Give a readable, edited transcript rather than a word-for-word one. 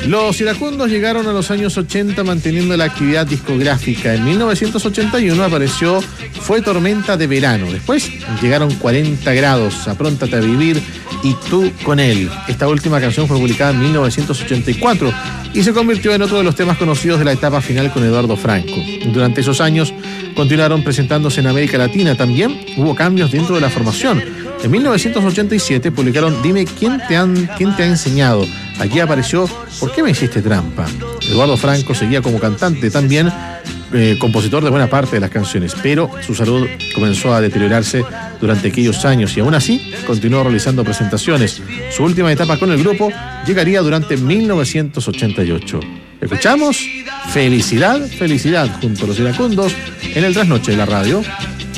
Los iracundos llegaron a los años 80 manteniendo la actividad discográfica. En 1981 apareció Fue Tormenta de Verano. Después llegaron 40 grados, Apróntate a Vivir y Tú con él. Esta última canción fue publicada en 1984 y se convirtió en otro de los temas conocidos de la etapa final con Eduardo Franco. Durante esos años continuaron presentándose en América Latina. También hubo cambios dentro de la formación. En 1987 publicaron Dime quién te ha enseñado. Aquí apareció ¿Por qué me hiciste trampa? Eduardo Franco seguía como cantante, también compositor de buena parte de las canciones, pero su salud comenzó a deteriorarse durante aquellos años y aún así continuó realizando presentaciones. Su última etapa con el grupo llegaría durante 1988. Escuchamos Felicidad, Felicidad junto a los iracundos en el Trasnoche de la Radio.